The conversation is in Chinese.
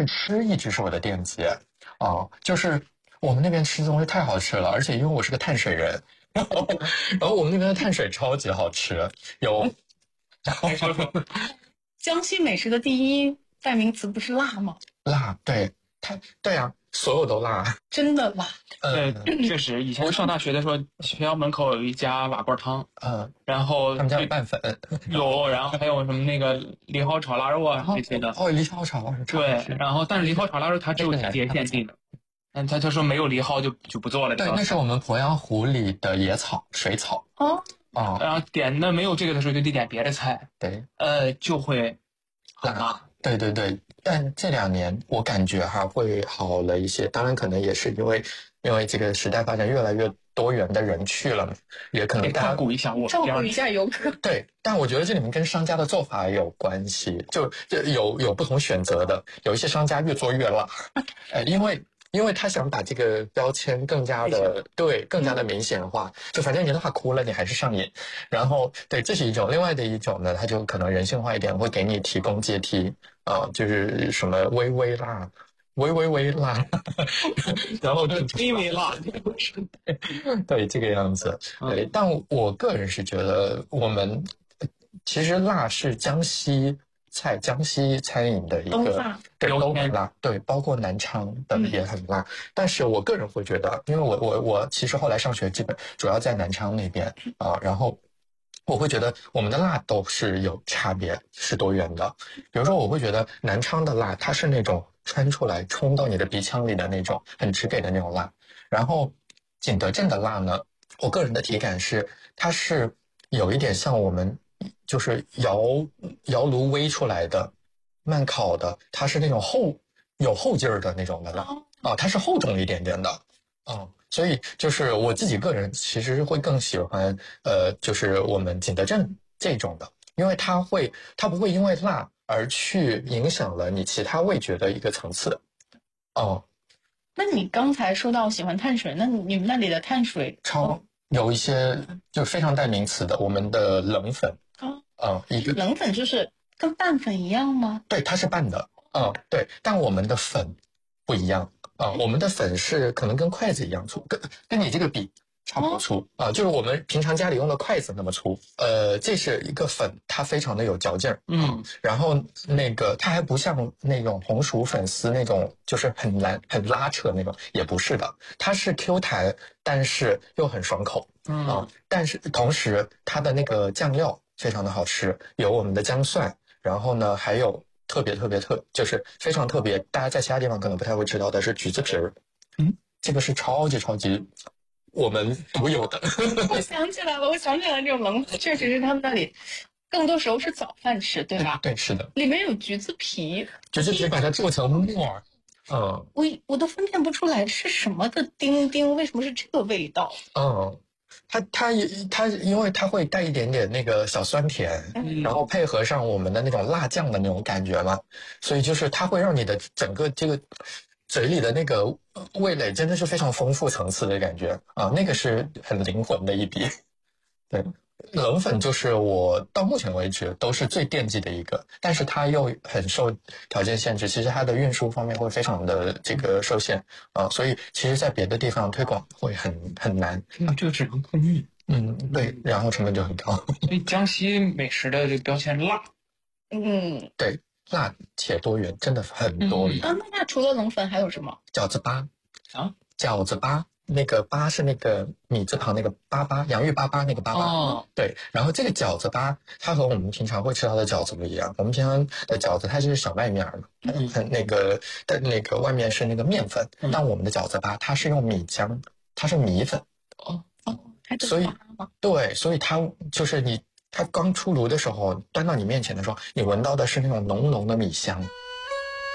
是吃一直是我的惦记就是我们那边吃的东西太好吃了，而且因为我是个碳水人，然后我们那边的碳水超级好吃，有。 江西美食的第一代名词不是辣吗？ 辣，对，对啊，所有都辣， 真的辣。 对，确实，以前上大学的时候，学校门口有一家瓦罐汤，然后他们家有拌粉， 有，然后还有什么那个梨蒿炒腊肉啊这些的。 梨蒿炒对，然后但是梨蒿炒腊肉它只有季节限定的，他说没有梨蒿就不做了。 对，那是我们鄱阳湖里的野草水草。 然后点的没有这个的时候就得点别的菜， 对， 就会很辣。 对对对，但这2年我感觉会好了一些，当然可能也是因为这个时代发展越来越多元的人去了，也可能大家照顾一下游客。 对，但我觉得这里面跟商家的做法也有关系，就有不同选择的，有一些商家越做越辣，因为他想把这个标签更加的明显化，就反正你辣哭了，你还是上瘾。然后对，这是一种，另外的一种呢，他就可能人性化一点，会给你提供阶梯就是什么微微辣。微辣，然后就微微辣， 对这个样子。对，但我个人是觉得我们其实辣是江西餐饮的一个都很辣，对，包括南昌的也很辣。但是我个人会觉得，因为我其实后来上学基本主要在南昌那边然后我会觉得我们的辣都是有差别，是多元的。比如说，我会觉得南昌的辣，它是那种穿出来冲到你的鼻腔里的那种很直给的那种辣。然后景德镇的辣呢，我个人的体感是，它是有一点像我们就是窑炉煨出来的慢烤的，它是那种有后劲儿的那种的辣它是厚重一点点的所以就是我自己个人其实会更喜欢就是我们景德镇这种的，因为它不会因为辣而去影响了你其他味觉的一个层次那你刚才说到喜欢碳水，那你们那里的碳水有一些就非常带名词的，我们的冷粉冷粉就是跟拌粉一样吗？ 对，它是拌的对，但我们的粉不一样我们的粉是可能跟筷子一样粗，跟你这个比差不多粗就是我们平常家里用的筷子那么粗。这是一个粉，它非常的有嚼劲儿然后那个它还不像那种红薯粉丝那种就是很拉扯那种，也不是的，它是 Q 弹，但是又很爽口但是同时它的那个酱料非常的好吃，有我们的姜蒜，然后呢还有特别就是非常特别，大家在其他地方可能不太会知道的是橘子皮儿这个是超级我们独有的。 我想起来了，这种冷粉确实是他们那里更多时候是早饭吃，对吧？ 对，是的， 里面有橘子皮， 橘子皮把它做成沫我都分辨不出来是什么的丁丁，为什么是这个味道？ 它因为它会带一点点那个小酸甜然后配合上我们的那种辣酱的那种感觉嘛，所以就是它会让你的整个这个嘴里的那个味蕾真的是非常丰富层次的感觉那个是很灵魂的一笔。对，冷粉就是我到目前为止都是最惦记的一个，但是它又很受条件限制，其实它的运输方面会非常的这个受限所以其实在别的地方推广会很难就只能空运对，然后成本就很高。 所以江西美食的这个标签辣对，辣且多元，真的很多元那除了冷粉还有什么？ 饺子粑饺子粑，那个粑是那个米字旁那个粑，洋芋粑那个粑对，然后这个饺子粑它和我们平常会吃到的饺子不一样，我们平常的饺子它就是小麦面很那个的那个外面是那个面粉但我们的饺子粑它是用米浆，它是米粉所以对，所以它就是它刚出炉的时候端到你面前的时候，你闻到的是那种浓浓的米香